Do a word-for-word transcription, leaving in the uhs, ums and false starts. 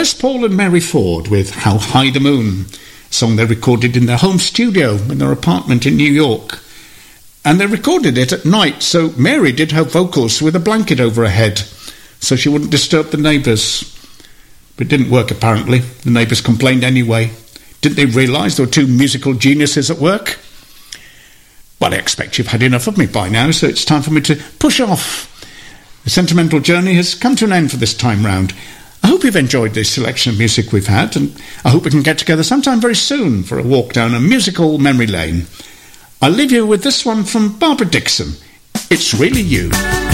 Les Paul and Mary Ford with How High the Moon, a song they recorded in their home studio in their apartment in New York. And they recorded it at night, so Mary did her vocals with a blanket over her head, so she wouldn't disturb the neighbours. But it didn't work, apparently. The neighbours complained anyway. Didn't they realise there were two musical geniuses at work? Well, I expect you've had enough of me by now, so it's time for me to push off. The sentimental journey has come to an end for this time round. I hope you've enjoyed this selection of music we've had, and I hope we can get together sometime very soon for a walk down a musical memory lane. I'll leave you with this one from Barbara Dixon. It's Really You.